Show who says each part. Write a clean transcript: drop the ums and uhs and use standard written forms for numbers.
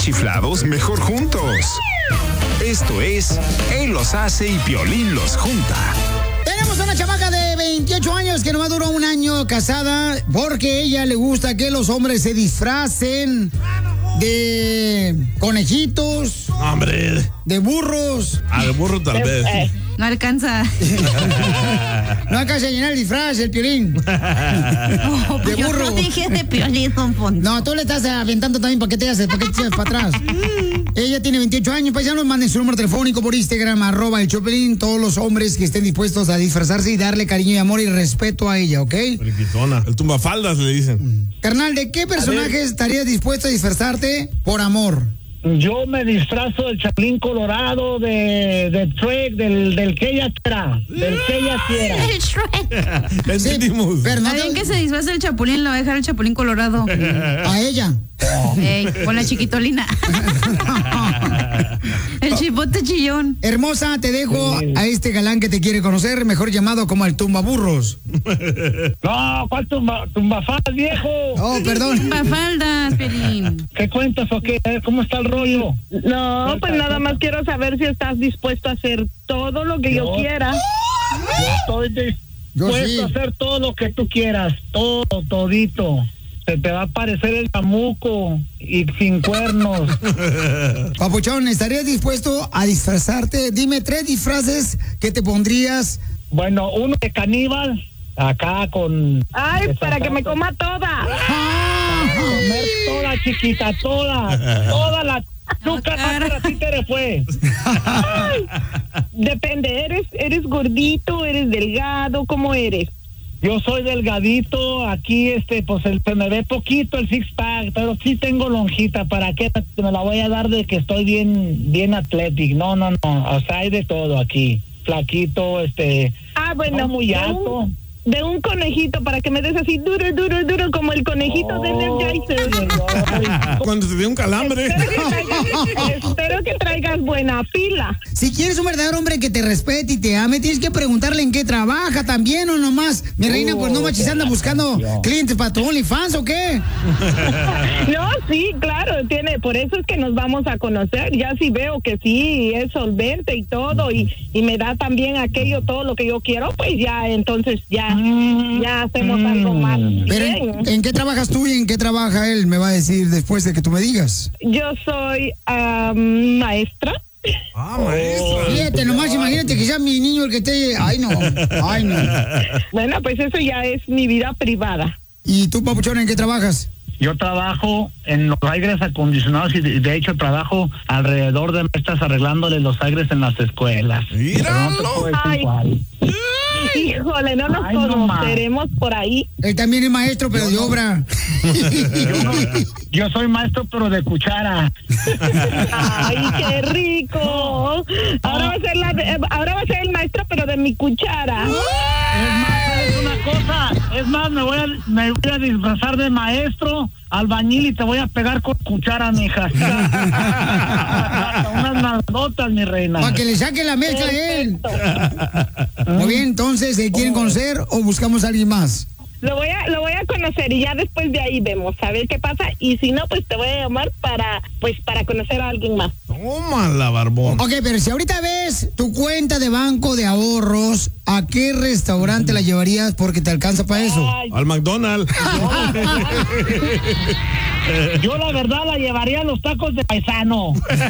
Speaker 1: chiflados, mejor juntos. Esto es Él los hace y Piolín los junta.
Speaker 2: Tenemos una chamaca de 28 años que nomás duró un año casada porque a ella le gusta que los hombres se disfracen de conejitos.
Speaker 3: Hombre.
Speaker 2: De burros.
Speaker 3: De burro tal vez.
Speaker 4: No alcanza.
Speaker 2: No alcanza a llenar el disfraz, el Piolín.
Speaker 4: No,
Speaker 2: de
Speaker 4: yo
Speaker 2: burro.
Speaker 4: no dije de Piolín, don Poncho.
Speaker 2: No, tú le estás aventando también para que te haces para atrás. Ella tiene 28 años, paisanos, manden su número telefónico por Instagram, @el Chopelín, todos los hombres que estén dispuestos a disfrazarse y darle cariño y amor y respeto a ella, ¿ok?
Speaker 3: Friquitona. El tumbafaldas le dicen.
Speaker 2: Carnal, ¿de qué personaje estarías dispuesto a disfrazarte por amor?
Speaker 5: Yo me disfrazo del Chapulín Colorado, de Shrek, del que ella quiera. Del que ella quiera.
Speaker 4: El Shrek.
Speaker 3: Entendimos.
Speaker 2: Pero no
Speaker 4: Alguien que se disfraza del Chapulín, lo va a dejar el Chapulín Colorado.
Speaker 2: a ella.
Speaker 4: Ey, con la chiquitolina. El chipote chillón.
Speaker 2: Hermosa, te dejo a este galán que te quiere conocer, mejor llamado como el tumbaburros.
Speaker 5: No, ¿cuál tumbafaldas, viejo?
Speaker 2: Oh, perdón.
Speaker 4: Tumbafaldas, Piolín.
Speaker 5: ¿Qué cuentas o qué? ¿Cómo está el rollo?
Speaker 6: No, pues nada más quiero saber si estás dispuesto a hacer todo lo que yo quiera.
Speaker 5: Yo estoy dispuesto a hacer todo lo que tú quieras. Todo, todito. Se te va a aparecer el chamuco y sin cuernos.
Speaker 2: Papuchón, ¿estarías dispuesto a disfrazarte? Dime 3 disfraces que te pondrías.
Speaker 5: Bueno, uno de caníbal, acá con...
Speaker 6: Ay, para que me coma toda.
Speaker 5: Comer toda, chiquita, toda la... Nunca más a ti te le fue.
Speaker 6: Ay, depende, ¿eres gordito, eres delgado, cómo eres?
Speaker 5: Yo soy delgadito, aquí pues se me ve poquito el six pack, pero sí tengo lonjita. ¿Para qué me la voy a dar de que estoy bien atlético? No, o sea, hay de todo aquí. Flaquito,
Speaker 6: bueno,
Speaker 5: no muy alto.
Speaker 6: De un conejito para que me des así duro como el conejito de Energizer.
Speaker 3: Cuando te dé un calambre.
Speaker 6: Espero que traigas buena pila.
Speaker 2: Si quieres un verdadero hombre que te respete y te ame, tienes que preguntarle en qué trabaja también o nomás. Mi reina, pues no machis, anda buscando clientes para tu OnlyFans o qué.
Speaker 6: No, sí, claro, por eso es que nos vamos a conocer. Ya si veo que sí es solvente y todo y me da también todo lo que yo quiero, pues ya, entonces ya hacemos algo más.
Speaker 2: Pero ¿en qué trabajas tú y en qué trabaja él? Me va a decir después de que tú me digas.
Speaker 6: Yo soy maestra.
Speaker 3: Maestra.
Speaker 2: Fíjate, nomás imagínate que sea mi niño el que esté... Ay, no.
Speaker 6: Bueno, pues eso ya es mi vida privada.
Speaker 2: ¿Y tú, Papuchón, en qué trabajas?
Speaker 5: Yo trabajo en los aires acondicionados y de hecho trabajo alrededor de maestras arreglándole los aires en las escuelas.
Speaker 3: ¡Míralo!
Speaker 6: Híjole, no nos conoceremos por ahí.
Speaker 2: Él también es maestro, pero de obra.
Speaker 5: Yo soy maestro, pero de cuchara.
Speaker 6: ¡Ay, qué rico! Ahora va a ser el maestro, pero de mi cuchara.
Speaker 5: Es más, ¿sabes una cosa? Es más, me voy a disfrazar de maestro, albañil y te voy a pegar con cuchara, mija. Unas nalgotas, mi reina.
Speaker 2: Para que le saque la mezcla a él. Muy bien, entonces, ¿se quieren conocer o buscamos a alguien más?
Speaker 6: Lo voy a conocer y ya después de ahí vemos a ver qué pasa y si no, pues te voy a llamar para conocer a alguien más.
Speaker 3: Tómala, barbón.
Speaker 2: Ok, pero si ahorita ves tu cuenta de banco de ahorros, ¿a qué restaurante la llevarías porque te alcanza para eso?
Speaker 3: Al McDonald's.
Speaker 5: Yo la verdad la llevaría a los tacos de paisano.